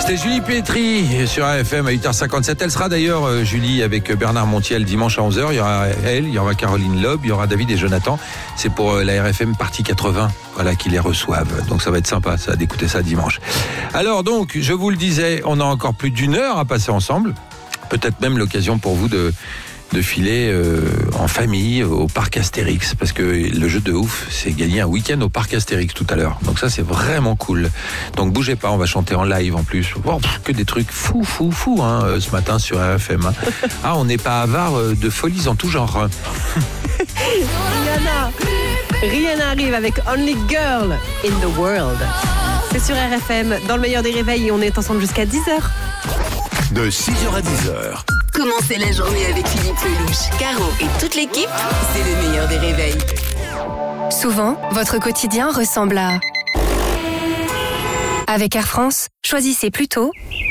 C'était Julie Pietri sur RFM à 8h57. Elle sera d'ailleurs, Julie, avec Bernard Montiel dimanche à 11h. Il y aura elle, il y aura Caroline Loeb, il y aura David et Jonathan. C'est pour la RFM partie 80, voilà, qui les reçoivent. Donc ça va être sympa, ça, d'écouter ça dimanche. Alors donc, je vous le disais, on a encore plus d'une heure à passer ensemble. Peut-être même l'occasion pour vous de filer en famille au parc Astérix, parce que le jeu de ouf, c'est gagner un week-end au parc Astérix tout à l'heure. Donc ça, c'est vraiment cool. Donc bougez pas, on va chanter en live en plus. Oh, que des trucs fous ce matin sur RFM. Ah, on n'est pas avare de folies en tout genre. Rihanna arrive avec Only Girl in the World. C'est sur RFM, dans le meilleur des réveils, et on est ensemble jusqu'à 10h. De 6h à 10h. Commencez la journée avec Philippe Lelouch, Caro et toute l'équipe, c'est le meilleur des réveils. Souvent, votre quotidien ressemble à... Avec Air France, choisissez plutôt...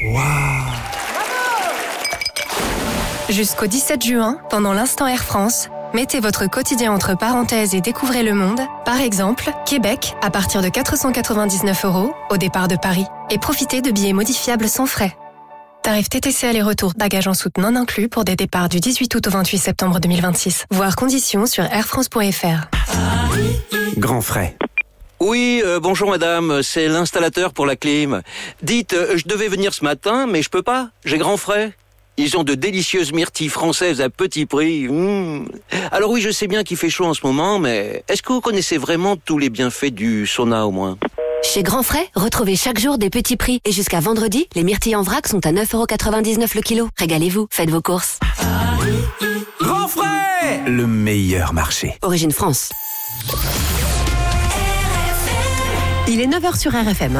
Jusqu'au 17 juin, pendant l'instant Air France, mettez votre quotidien entre parenthèses et découvrez le monde. Par exemple, Québec, à partir de 499 € au départ de Paris. Et profitez de billets modifiables sans frais. Tarif TTC aller-retour, bagages en soute non inclus pour des départs du 18 août au 28 septembre 2026. Voir conditions sur airfrance.fr. Grand frais. Oui, bonjour madame, c'est l'installateur pour la clim. Dites, je devais venir ce matin, mais je peux pas, j'ai grand frais. Ils ont de délicieuses myrtilles françaises à petit prix. Alors oui, je sais bien qu'il fait chaud en ce moment, mais est-ce que vous connaissez vraiment tous les bienfaits du sauna au moins ? Chez Grand Frais, retrouvez chaque jour des petits prix. Et jusqu'à vendredi, les myrtilles en vrac sont à 9,99 € le kilo. Régalez-vous, faites vos courses. Grand frais, le meilleur marché. Origine France. Il est 9h sur RFM.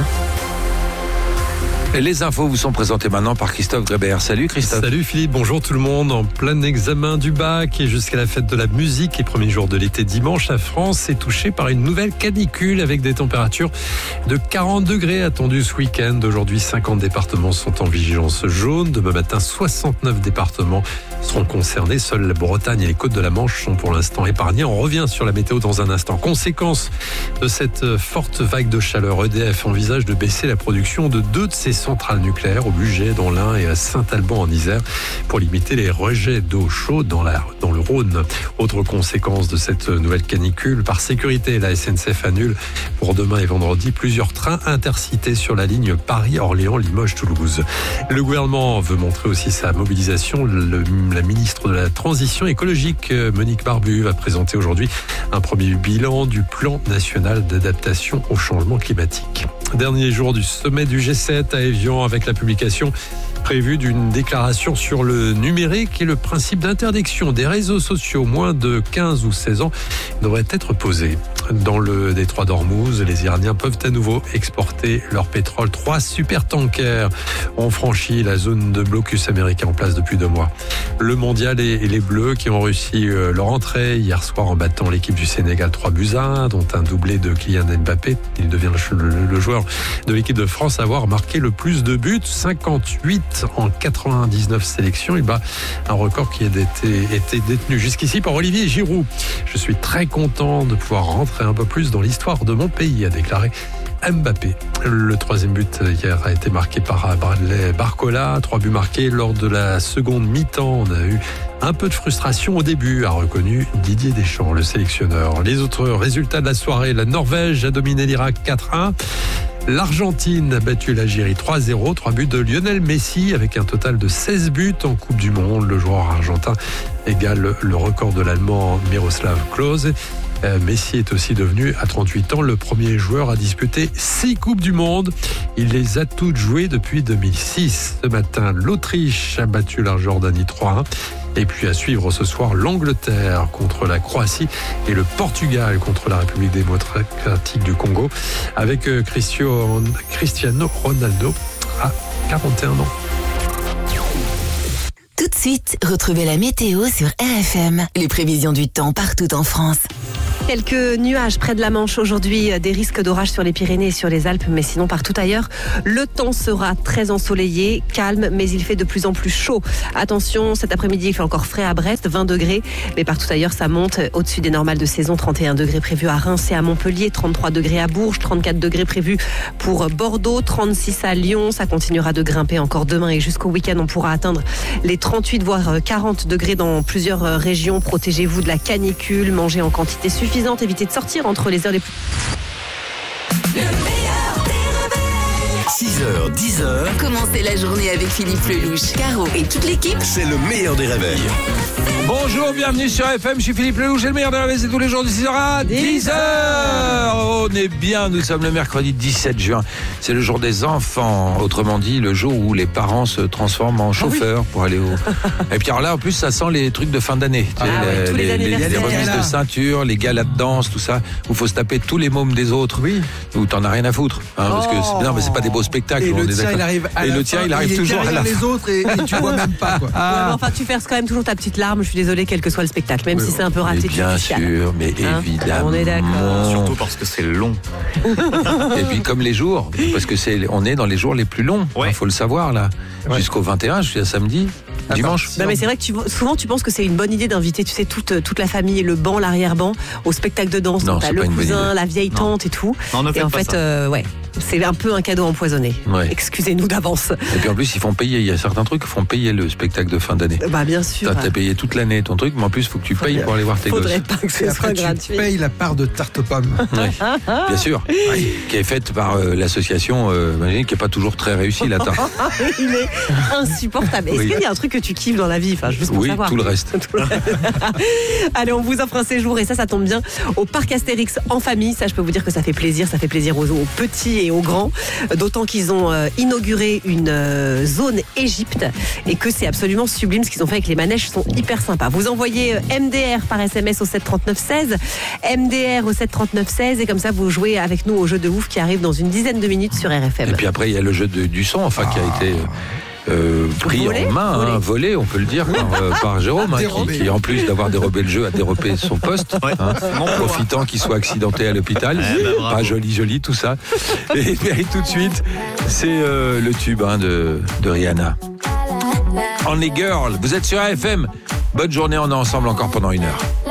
Les infos vous sont présentées maintenant par Christophe Grébert. Salut Christophe. Salut Philippe, bonjour tout le monde. En plein examen du bac et jusqu'à la fête de la musique, les premiers jours de l'été dimanche, la France est touchée par une nouvelle canicule avec des températures de 40 degrés attendues ce week-end. Aujourd'hui, 50 départements sont en vigilance jaune. Demain matin, 69 départements seront concernés. Seules la Bretagne et les côtes de la Manche sont pour l'instant épargnées. On revient sur la météo dans un instant. Conséquence de cette forte vague de chaleur, EDF envisage de baisser la production de 2 de ses centrales nucléaires au Bugey dans l'Ain et à Saint-Alban en Isère pour limiter les rejets d'eau chaude dans le Rhône. Autre conséquence de cette nouvelle canicule, par sécurité, la SNCF annule pour demain et vendredi plusieurs trains intercités sur la ligne Paris-Orléans-Limoges-Toulouse. Le gouvernement veut montrer aussi sa mobilisation. La ministre de la Transition écologique, Monique Barbu, va présenter aujourd'hui un premier bilan du plan national d'adaptation au changement climatique. Dernier jour du sommet du G7 à Évian avec la publication prévue d'une déclaration sur le numérique et le principe d'interdiction des réseaux sociaux moins de 15 ou 16 ans devrait être posé. Dans le détroit d'Ormuz, les Iraniens peuvent à nouveau exporter leur pétrole. 3 supertankers ont franchi la zone de blocus américain en place depuis 2 mois. Le mondial et les Bleus qui ont réussi leur entrée hier soir en battant l'équipe du Sénégal 3-1, dont un doublé de Kylian Mbappé. Il devient le joueur de l'équipe de France à avoir marqué le plus de buts, 58 en 99 sélections. Il bat un record qui a été détenu jusqu'ici par Olivier Giroud. Je suis très content de pouvoir rentrer un peu plus dans l'histoire de mon pays, a déclaré Mbappé. Le 3e but hier a été marqué par Bradley Barcola. 3 buts marqués lors de la seconde mi-temps. On a eu un peu de frustration au début, a reconnu Didier Deschamps, le sélectionneur. Les autres résultats de la soirée, la Norvège a dominé l'Irak 4-1. L'Argentine a battu l'Algérie 3-0, 3 buts de Lionel Messi avec un total de 16 buts en Coupe du Monde. Le joueur argentin égale le record de l'Allemand Miroslav Klose. Messi est aussi devenu, à 38 ans, le premier joueur à disputer 6 Coupes du Monde. Il les a toutes jouées depuis 2006. Ce matin, l'Autriche a battu la Jordanie 3-1. Et puis à suivre ce soir, l'Angleterre contre la Croatie et le Portugal contre la République démocratique du Congo avec Cristiano Ronaldo à 41 ans. Tout de suite, retrouvez la météo sur RFM. Les prévisions du temps partout en France. Quelques nuages près de la Manche aujourd'hui, des risques d'orage sur les Pyrénées et sur les Alpes, mais sinon partout ailleurs. Le temps sera très ensoleillé, calme, mais il fait de plus en plus chaud. Attention, cet après-midi, il fait encore frais à Brest, 20 degrés, mais partout ailleurs, ça monte au-dessus des normales de saison. 31 degrés prévus à Reims et à Montpellier, 33 degrés à Bourges, 34 degrés prévus pour Bordeaux, 36 à Lyon. Ça continuera de grimper encore demain et jusqu'au week-end, on pourra atteindre les 38 voire 40 degrés dans plusieurs régions. Protégez-vous de la canicule, mangez en quantité suffisante, évitez de sortir entre les heures les plus... 6h, 10h. Commencez la journée avec Philippe Lelouch, Caro et toute l'équipe. C'est le meilleur des réveils. Bonjour, bienvenue sur FM, je suis Philippe Lelouch, et le meilleur de la réveil, c'est tous les jours de 6h à 10h. On est bien, nous sommes le mercredi 17 juin. C'est le jour des enfants, autrement dit, le jour où les parents se transforment en chauffeurs pour aller au... Et puis alors là, en plus, ça sent les trucs de fin d'année. Tu sais, tous les anniversaires. les remises de ceinture, les galas de danse, tout ça, où il faut se taper tous les mômes des autres. Oui. Où t'en as rien à foutre. Hein, parce que non, mais c'est pas des beaux spectacles. Et on le est tien, d'accord. il arrive à la fin, il arrive toujours à la fin. les autres et tu vois même pas, quoi. Ouais, mais enfin, tu verses quand même toujours ta petite larme, je suis désolée, quel que soit le spectacle, même si c'est un peu raté. Mais bien tu calmes. sûr, mais évidemment. On est d'accord. Surtout parce que c'est long. Et puis comme les jours, parce que on est dans les jours les plus longs, Ouais. faut le savoir là, jusqu'au 21, jusqu'à samedi, dimanche. Non, mais c'est vrai que souvent tu penses que c'est une bonne idée d'inviter, tu sais, toute la famille, le banc, l'arrière-ban, au spectacle de danse. Non, Donc, t'as c'est le pas une bonne cousin, idée. la vieille tante et tout. Non, ne Et faites en pas fait, ça. c'est un peu un cadeau empoisonné. Ouais. Excusez-nous d'avance. Et puis en plus, ils font payer. Il y a certains trucs qui font payer le spectacle de fin d'année. Bah bien sûr. T'as payé toute l'année ton truc, mais en plus, il faut que tu payes pour aller voir tes Faudrait gosses. pas que ce Et soit après, gratuit. tu payes la part de tarte aux pommes. Ouais, bien sûr. Qui est faite par l'association, qui n'est pas toujours très réussie, la tarte. Il est insupportable. Est-ce Oui. qu'il y a un truc que tu kiffes dans la vie, enfin, juste pour Oui, savoir. tout le reste. Allez, on vous offre un séjour et ça tombe bien au parc Astérix en famille. Ça, je peux vous dire que ça fait plaisir aux petits et aux grands. D'autant qu'ils ont inauguré une zone Égypte et que c'est absolument sublime ce qu'ils ont fait avec les manèges, sont hyper sympas. Vous envoyez MDR par SMS au 73916, MDR au 73916 et comme ça vous jouez avec nous au jeu de ouf qui arrive dans une dizaine de minutes sur RFM. Et puis après, il y a le jeu du son, qui a été pris Volé, en main, volé, on peut le dire, par Jérôme, qui en plus d'avoir dérobé le jeu, a dérobé son poste, profitant qu'il soit accidenté à l'hôpital. Pas joli, tout ça. Et tout de suite, c'est le tube de Rihanna. Only Girl, vous êtes sur AFM. Bonne journée, on est ensemble encore pendant 1 heure.